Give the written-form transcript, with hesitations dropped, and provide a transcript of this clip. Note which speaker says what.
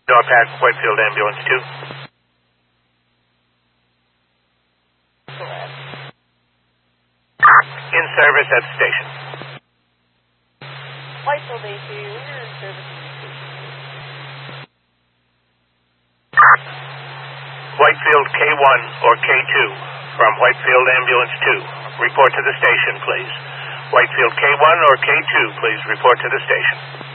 Speaker 1: Norpac, Whitefield Ambulance 2. In service at the station.
Speaker 2: Whitefield A2, you're in service at the station.
Speaker 1: Whitefield K1 or K2 from Whitefield Ambulance 2. Report to the station, please. Whitefield K1 or K2, please report to the station.